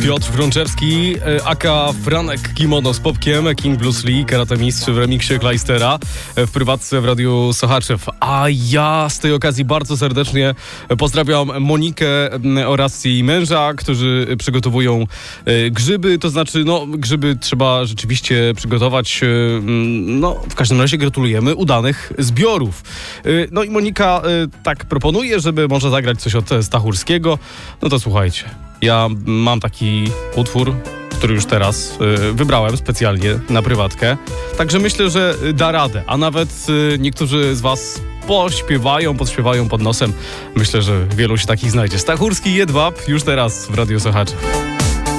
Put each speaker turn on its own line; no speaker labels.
Piotr Wrączewski, aka Franek Kimono z Popkiem, King Blues Lee, karate mistrz w remiksie Kleistera w prywatce w Radiu Sochaczew. A ja z tej okazji bardzo serdecznie pozdrawiam Monikę oraz jej męża, którzy przygotowują grzyby, to znaczy grzyby trzeba rzeczywiście przygotować. W każdym razie gratulujemy udanych zbiorów. No i Monika tak proponuje, żeby może zagrać coś od Stachurskiego. No to słuchajcie, ja mam taki utwór, który już teraz wybrałem specjalnie na prywatkę. Także myślę, że da radę, a nawet niektórzy z was podśpiewają pod nosem. Myślę, że wielu się takich znajdzie. Stachurski Jedwab już teraz w Radiu Sochaczew.